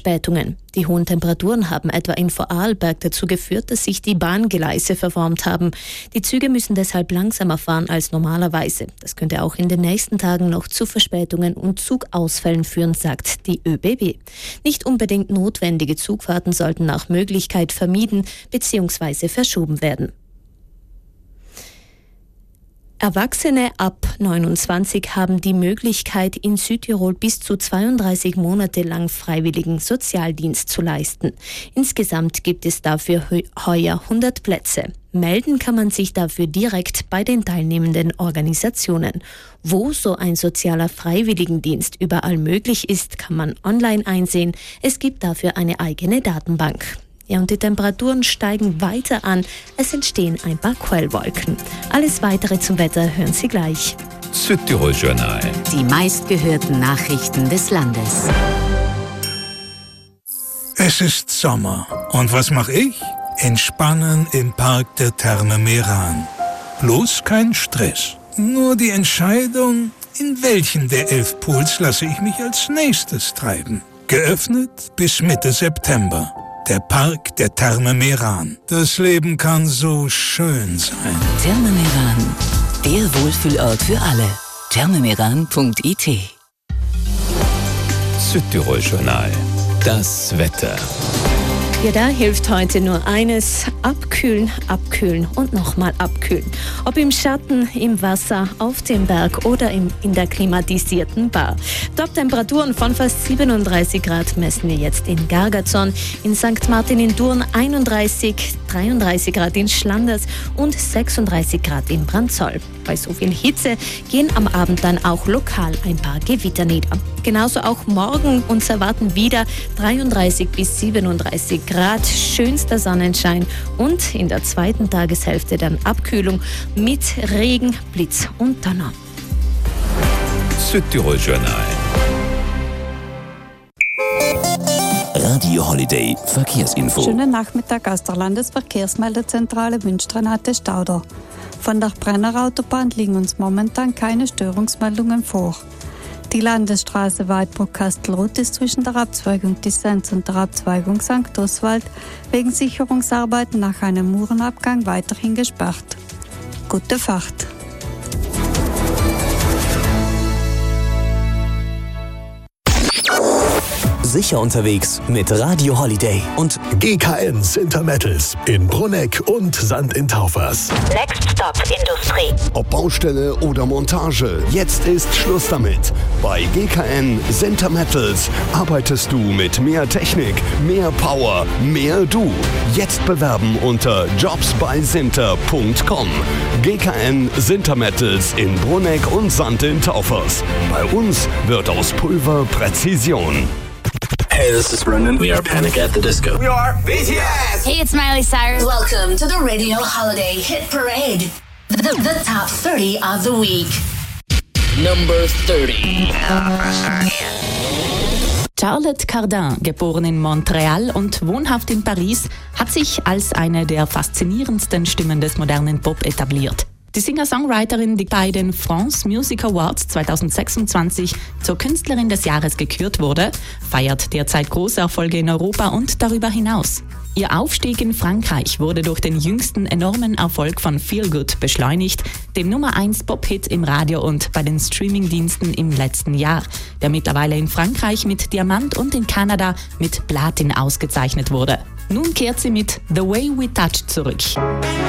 Verspätungen. Die hohen Temperaturen haben etwa in Vorarlberg dazu geführt, dass sich die Bahngleise verformt haben. Die Züge müssen deshalb langsamer fahren als normalerweise. Das könnte auch in den nächsten Tagen noch zu Verspätungen und Zugausfällen führen, sagt die ÖBB. Nicht unbedingt notwendige Zugfahrten sollten nach Möglichkeit vermieden bzw. verschoben werden. Erwachsene ab 29 haben die Möglichkeit, in Südtirol bis zu 32 Monate lang freiwilligen Sozialdienst zu leisten. Insgesamt gibt es dafür heuer 100 Plätze. Melden kann man sich dafür direkt bei den teilnehmenden Organisationen. Wo so ein sozialer Freiwilligendienst überall möglich ist, kann man online einsehen. Es gibt dafür eine eigene Datenbank. Ja, und die Temperaturen steigen weiter an. Es entstehen ein paar Quellwolken. Alles Weitere zum Wetter hören Sie gleich. Südtirol Journal. Die meistgehörten Nachrichten des Landes. Es ist Sommer. Und was mache ich? Entspannen im Park der Therme Meran. Bloß kein Stress. Nur die Entscheidung, in welchen der 11 Pools lasse ich mich als nächstes treiben. Geöffnet bis Mitte September. Der Park der Therme Meran. Das Leben kann so schön sein. Therme Meran, der Wohlfühlort für alle. thermemeran.it. Südtirol Journal. Das Wetter. Ja, da hilft heute nur eines: abkühlen, abkühlen und nochmal abkühlen. Ob im Schatten, im Wasser, auf dem Berg oder in der klimatisierten Bar. Top-Temperaturen von fast 37 Grad messen wir jetzt in Gargazon, in St. Martin in Durn 31, 33 Grad in Schlanders und 36 Grad in Branzoll. Bei so viel Hitze gehen am Abend dann auch lokal ein paar Gewitter nieder. Genauso auch morgen, uns erwarten wieder 33 bis 37 Grad, schönster Sonnenschein und in der zweiten Tageshälfte dann Abkühlung mit Regen, Blitz und Donner. Südtirol Journal. Radio Holiday Verkehrsinfo. Schönen Nachmittag aus der Landesverkehrsmeldezentrale wünscht Renate Stauder. Von der Brenner Autobahn liegen uns momentan keine Störungsmeldungen vor. Die Landesstraße Weidbruck-Kastelruth ist zwischen der Abzweigung Disenz und der Abzweigung St. Oswald wegen Sicherungsarbeiten nach einem Murenabgang weiterhin gesperrt. Gute Fahrt! Sicher unterwegs mit Radio Holiday und GKN Sintermettels in Brunegg und St. in Taufers. Next Stop Industrie. Ob Baustelle oder Montage, jetzt ist Schluss damit. Bei GKN Sintermettels arbeitest du mit mehr Technik, mehr Power, mehr du. Jetzt bewerben unter jobsbysinter.com. GKN Sintermettels in Brunegg und St. in Taufers. Bei uns wird aus Pulver Präzision. Hey, this is Brendan. We are Panic at the Disco. We are BTS. Hey, it's Miley Cyrus. Welcome to the Radio Holiday Hit Parade. The top 30 of the week. Number 30. Charlotte Cardin, geboren in Montreal und wohnhaft in Paris, hat sich als eine der faszinierendsten Stimmen des modernen Pop etabliert. Die Singer-Songwriterin, die bei den France Music Awards 2026 zur Künstlerin des Jahres gekürt wurde, feiert derzeit große Erfolge in Europa und darüber hinaus. Ihr Aufstieg in Frankreich wurde durch den jüngsten enormen Erfolg von Feel Good beschleunigt, dem Nummer 1 Pop-Hit im Radio und bei den Streamingdiensten im letzten Jahr, der mittlerweile in Frankreich mit Diamant und in Kanada mit Platin ausgezeichnet wurde. Nun kehrt sie mit The Way We Touch zurück.